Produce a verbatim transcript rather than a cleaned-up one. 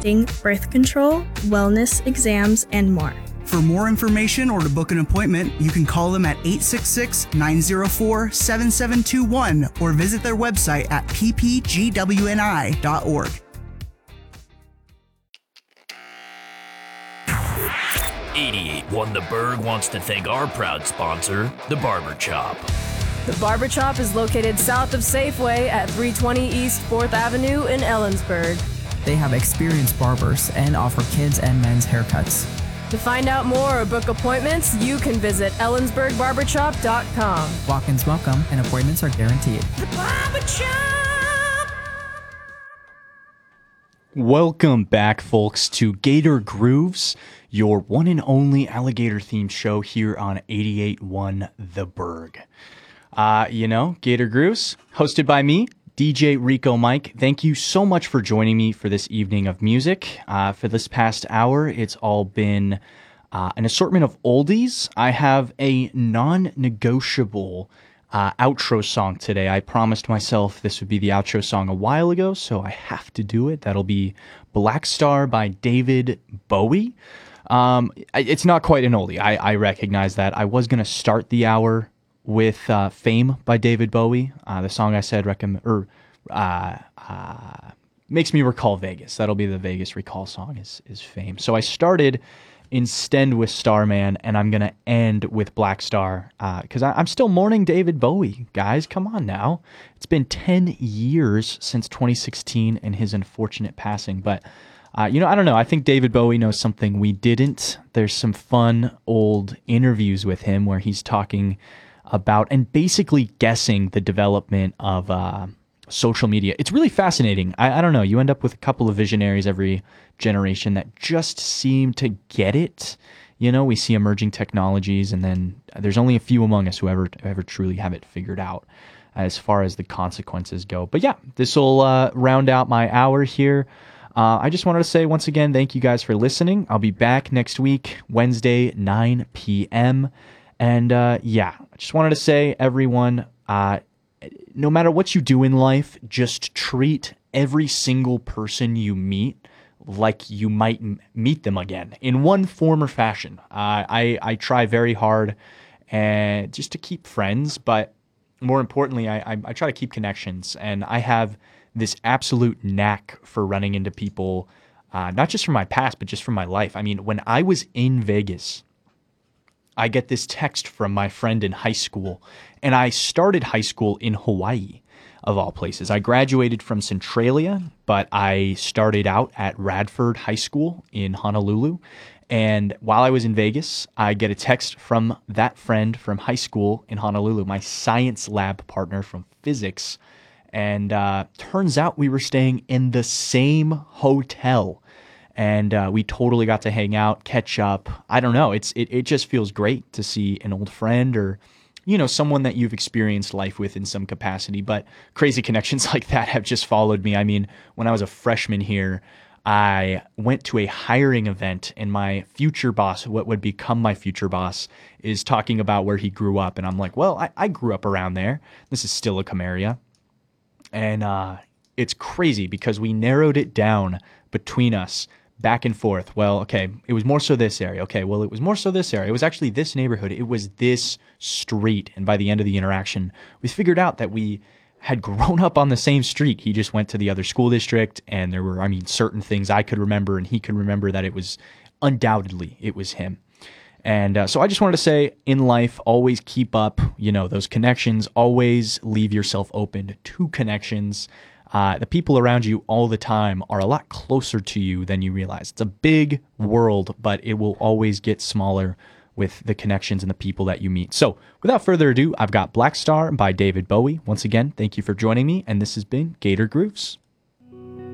testing, birth control, wellness exams, and more. For more information or to book an appointment, you can call them at eight six six, nine zero four, seven seven two one or visit their website at p p g w n i dot org. eighty-eight one The Berg wants to thank our proud sponsor, The Barber Chop. The Barber Chop is located south of Safeway at three twenty East fourth Avenue in Ellensburg. They have experienced barbers and offer kids and men's haircuts. To find out more or book appointments, you can visit ellensburg barber chop dot com. Walk-ins welcome and appointments are guaranteed. The Barber Chop! Welcome back, folks, to Gator Grooves, your one and only alligator-themed show here on eighty-eight one The Berg. Uh, you know, Gator Grooves, hosted by me, D J Rico Mike. Thank you so much for joining me for this evening of music. Uh, for this past hour, it's all been uh, an assortment of oldies. I have a non-negotiable uh, outro song today. I promised myself this would be the outro song a while ago, so I have to do it. That'll be Black Star by David Bowie. Um, it's not quite an oldie. I, I recognize that. I was going to start the hour with uh, Fame by David Bowie. Uh, the song I said recommend or uh, uh, makes me recall Vegas. That'll be the Vegas Recall song is is Fame. So I started instead with Starman, and I'm gonna end with Black Star because uh, I'm still mourning David Bowie, guys. Come on now, it's been ten years since twenty sixteen and his unfortunate passing. But uh, you know, I don't know. I think David Bowie knows something we didn't. There's some fun old interviews with him where he's talking about and basically guessing the development of uh, social media. It's really fascinating. I, I don't know. You end up with a couple of visionaries every generation that just seem to get it. You know, we see emerging technologies, and then there's only a few among us who ever, who ever truly have it figured out as far as the consequences go. But yeah, this will uh, round out my hour here. Uh, I just wanted to say once again, thank you guys for listening. I'll be back next week, Wednesday, nine p.m., And uh, yeah, I just wanted to say, everyone, uh, no matter what you do in life, just treat every single person you meet like you might m- meet them again in one form or fashion. Uh, I, I try very hard and just to keep friends, but more importantly, I, I, I try to keep connections. And I have this absolute knack for running into people, uh, not just from my past, but just from my life. I mean, when I was in Vegas, I get this text from my friend in high school, and I started high school in Hawaii, of all places. I graduated from Centralia, but I started out at Radford High School in Honolulu. And while I was in Vegas, I get a text from that friend from high school in Honolulu, my science lab partner from physics. And uh, turns out we were staying in the same hotel. And uh, we totally got to hang out, catch up. I don't know. It's it, it just feels great to see an old friend or, you know, someone that you've experienced life with in some capacity. But crazy connections like that have just followed me. I mean, when I was a freshman here, I went to a hiring event, and my future boss, what would become my future boss, is talking about where he grew up. And I'm like, well, I, I grew up around there. This is Steilacoom area. And uh, it's crazy because we narrowed it down between us back and forth. Well, okay, it was more so this area. Okay, well, it was more so this area. It was actually this neighborhood. It was this street. And by the end of the interaction, we figured out that we had grown up on the same street. He just went to the other school district, and there were, I mean, certain things I could remember, and he could remember that it was undoubtedly, it was him. And uh, so I just wanted to say, in life, always keep up, you know, those connections. Always leave yourself open to connections. Uh, the people around you all the time are a lot closer to you than you realize. It's a big world, but it will always get smaller with the connections and the people that you meet. So without further ado, I've got Black Star by David Bowie. Once again, thank you for joining me, and this has been Gator Grooves.